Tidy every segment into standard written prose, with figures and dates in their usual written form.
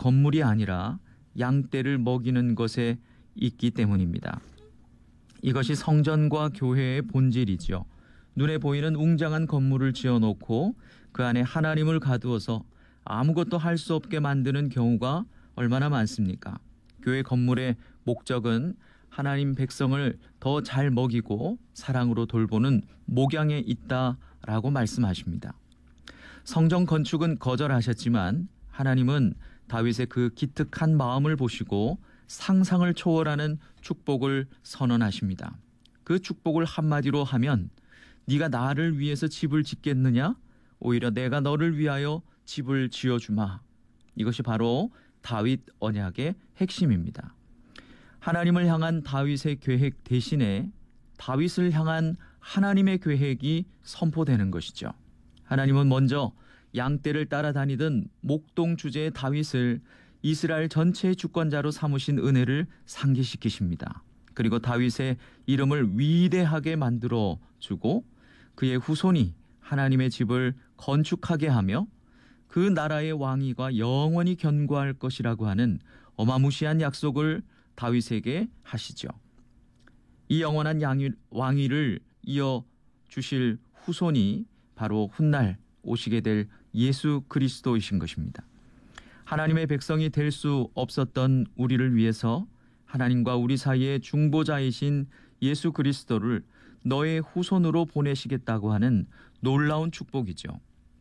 건물이 아니라 양떼를 먹이는 것에 있기 때문입니다. 이것이 성전과 교회의 본질이죠. 눈에 보이는 웅장한 건물을 지어놓고 그 안에 하나님을 가두어서 아무것도 할 수 없게 만드는 경우가 얼마나 많습니까? 교회 건물의 목적은 하나님 백성을 더 잘 먹이고 사랑으로 돌보는 목양에 있다라고 말씀하십니다. 성전 건축은 거절하셨지만 하나님은 다윗의 그 기특한 마음을 보시고 상상을 초월하는 축복을 선언하십니다. 그 축복을 한마디로 하면 네가 나를 위해서 집을 짓겠느냐? 오히려 내가 너를 위하여 집을 지어주마. 이것이 바로 다윗 언약의 핵심입니다. 하나님을 향한 다윗의 계획 대신에 다윗을 향한 하나님의 계획이 선포되는 것이죠. 하나님은 먼저 양떼를 따라다니던 목동 주제의 다윗을 이스라엘 전체의 주권자로 삼으신 은혜를 상기시키십니다. 그리고 다윗의 이름을 위대하게 만들어 주고 그의 후손이 하나님의 집을 건축하게 하며 그 나라의 왕위가 영원히 견고할 것이라고 하는 어마무시한 약속을 다윗에게 하시죠. 이 영원한 왕위를 이어주실 후손이 바로 훗날 오시게 될 예수 그리스도이신 것입니다. 하나님의 백성이 될 수 없었던 우리를 위해서 하나님과 우리 사이의 중보자이신 예수 그리스도를 너의 후손으로 보내시겠다고 하는 놀라운 축복이죠.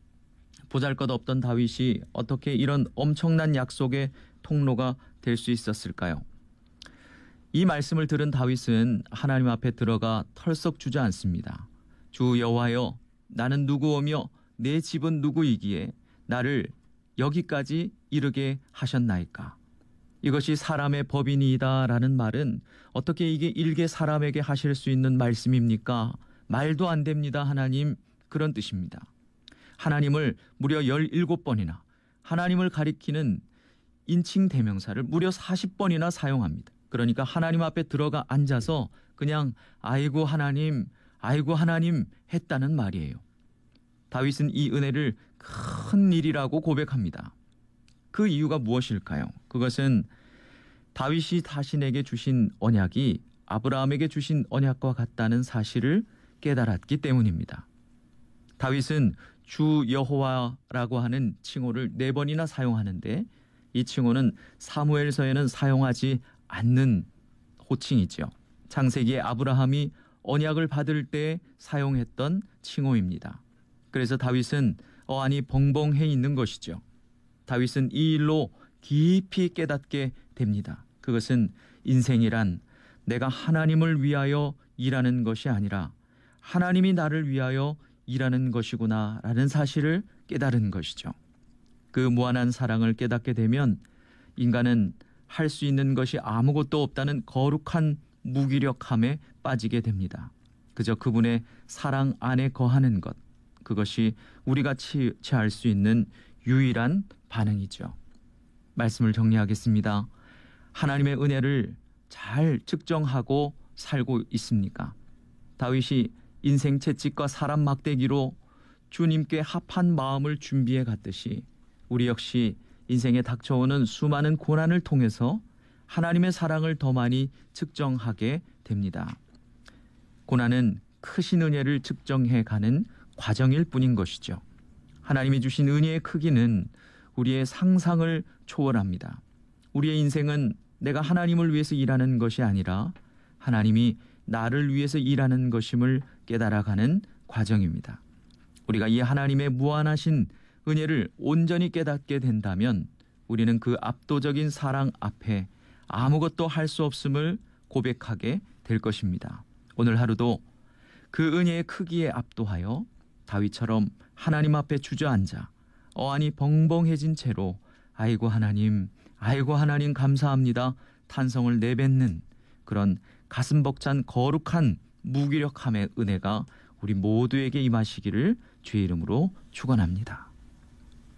보잘것없던 다윗이 어떻게 이런 엄청난 약속의 통로가 될 수 있었을까요? 이 말씀을 들은 다윗은 하나님 앞에 들어가 털썩 주저앉습니다. 주 여호와여, 나는 누구오며 내 집은 누구이기에 나를 여기까지 이르게 하셨나이까? 이것이 사람의 법이니이다라는 말은 어떻게 이게 일개 사람에게 하실 수 있는 말씀입니까? 말도 안 됩니다, 하나님. 그런 뜻입니다. 하나님을 무려 17번이나 하나님을 가리키는 인칭 대명사를 무려 40번이나 사용합니다. 그러니까 하나님 앞에 들어가 앉아서 그냥 아이고 하나님 했다는 말이에요. 다윗은 이 은혜를 큰 일이라고 고백합니다. 그 이유가 무엇일까요? 그것은 다윗이 자신에게 주신 언약이 아브라함에게 주신 언약과 같다는 사실을 깨달았기 때문입니다. 다윗은 주 여호와라고 하는 칭호를 4번이나 사용하는데 이 칭호는 사무엘서에는 사용하지 않는 호칭이죠. 창세기에 아브라함이 언약을 받을 때 사용했던 칭호입니다. 그래서 다윗은 어안이 벙벙해 있는 것이죠. 다윗은 이 일로 깊이 깨닫게 됩니다. 그것은 인생이란 내가 하나님을 위하여 일하는 것이 아니라 하나님이 나를 위하여 일하는 것이구나 라는 사실을 깨달은 것이죠. 그 무한한 사랑을 깨닫게 되면 인간은 할 수 있는 것이 아무것도 없다는 거룩한 무기력함에 빠지게 됩니다. 그저 그분의 사랑 안에 거하는 것, 그것이 우리가 취할 수 있는 유일한 반응이죠. 말씀을 정리하겠습니다. 하나님의 은혜를 잘 측정하고 살고 있습니까? 다윗이 인생 채찍과 사람 막대기로 주님께 합한 마음을 준비해 갔듯이 우리 역시 인생에 닥쳐오는 수많은 고난을 통해서 하나님의 사랑을 더 많이 측정하게 됩니다. 고난은 크신 은혜를 측정해 가는 과정일 뿐인 것이죠. 하나님이 주신 은혜의 크기는 우리의 상상을 초월합니다. 우리의 인생은 내가 하나님을 위해서 일하는 것이 아니라 하나님이 나를 위해서 일하는 것임을 깨달아가는 과정입니다. 우리가 이 하나님의 무한하신 은혜를 온전히 깨닫게 된다면 우리는 그 압도적인 사랑 앞에 아무것도 할 수 없음을 고백하게 될 것입니다. 오늘 하루도 그 은혜의 크기에 압도하여 다윗처럼 하나님 앞에 주저앉아 어안이 벙벙해진 채로 아이고 하나님 감사합니다 탄성을 내뱉는 그런 가슴 벅찬 거룩한 무기력함의 은혜가 우리 모두에게 임하시기를 주의 이름으로 축원합니다.